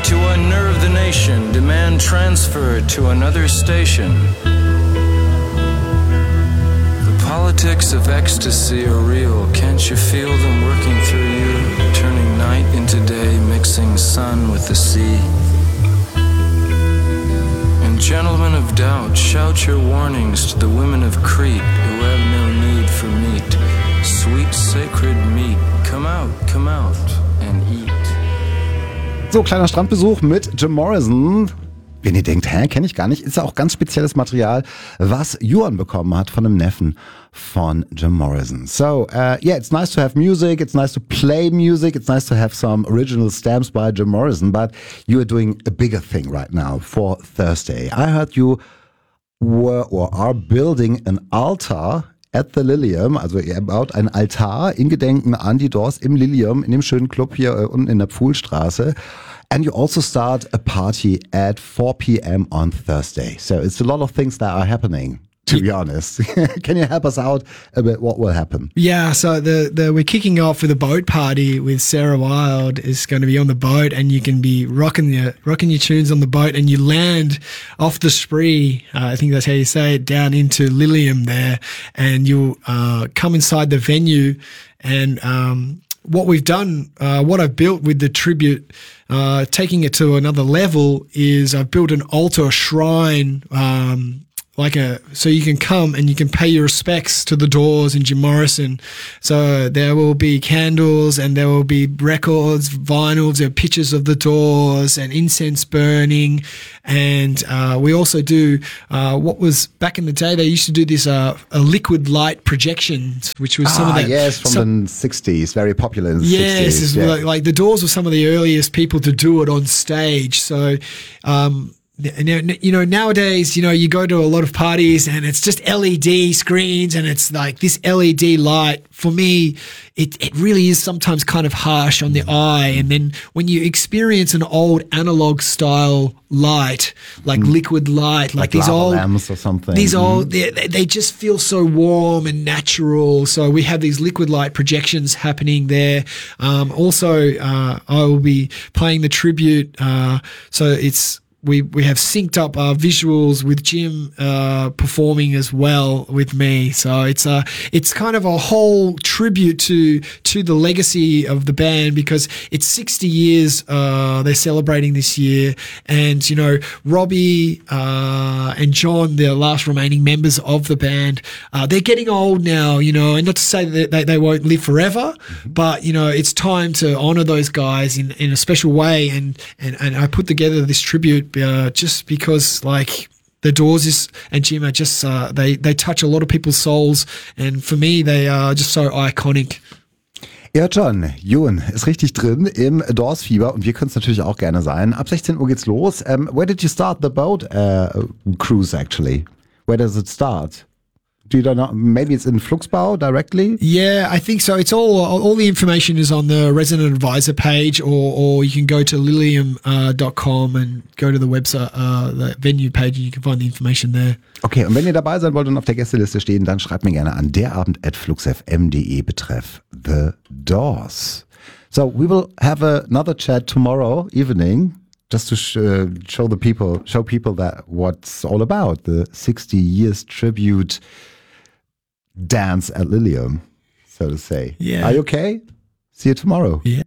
to unnerve the nation, demand transfer to another station. The politics of ecstasy are real. Can't you feel them working through you, turning night into day, mixing sun with the sea? And gentlemen of doubt, shout your warnings to the women of Crete who have no need for meat. Sweet sacred meat, come out and eat. So, kleiner Strandbesuch mit Jim Morrison. Wenn ihr denkt, kenne ich gar nicht, ist ja auch ganz spezielles Material, was Johan bekommen hat von einem Neffen von Jim Morrison. So, yeah, it's nice to have music, it's nice to play music, it's nice to have some original stamps by Jim Morrison, but you are doing a bigger thing right now for Thursday. I heard you were or are building an altar at the Lilium, also ihr baut ein Altar in Gedenken an die Doors im Lilium, in dem schönen Club hier unten in der Pfuhlstraße. And you also start a party at 4 p.m. on Thursday. So it's a lot of things that are happening, to be honest. Can you help us out a bit what will happen? Yeah, so we're kicking off with a boat party with Sarah Wild is going to be on the boat, and you can be rocking your tunes on the boat, and you land off the Spree, I think that's how you say it, down into Lilium there, and you'll come inside the venue, and what we've done, what I've built with the tribute, taking it to another level, is I've built an altar shrine, so you can come and you can pay your respects to the Doors and Jim Morrison. So there will be candles and there will be records, vinyls, there are pictures of the Doors and incense burning. And we also do what was back in the day, they used to do this a liquid light projections, which was some of the... Yes, from the 60s, very popular in the 60s. Yes, yeah. like the Doors were some of the earliest people to do it on stage. So... nowadays, you go to a lot of parties and it's just LED screens and it's like this LED light. For me, it really is sometimes kind of harsh on the eye. And then when you experience an old analog style light, like liquid light, like these old lamps or something. These old, they just feel so warm and natural. So we have these liquid light projections happening there. Also, I will be playing the tribute. So it's, we have synced up our visuals with Jim performing as well with me. So it's kind of a whole tribute to the legacy of the band, because it's 60 years they're celebrating this year. And, Robbie and John, the last remaining members of the band, they're getting old now, and not to say that they won't live forever, but, it's time to honor those guys in a special way. And I put together this tribute just because, like, the Doors and Jim are just they touch a lot of people's souls, and for me they are just so iconic. Ja, John, Ewan ist richtig drin im Doors-Fieber und wir können es natürlich auch gerne sein. Ab 16 Uhr geht's los. Where did you start the boat cruise actually? Where does it start? Do you know? Maybe it's in Flugsbau directly? Yeah, I think so. It's all the information is on the resident advisor page, or you can go to lilium.com and go to the website, the venue page, and you can find the information there. Okay, und wenn ihr dabei sein wollt und auf der Gästeliste stehen, dann schreibt mir gerne an derabend@flugsfm.de betreff The Doors. So we will have another chat tomorrow evening, just to show people that what's all about, the 60 years tribute dance at Lilium, so to say. Yeah. Are you okay? See you tomorrow. Yeah.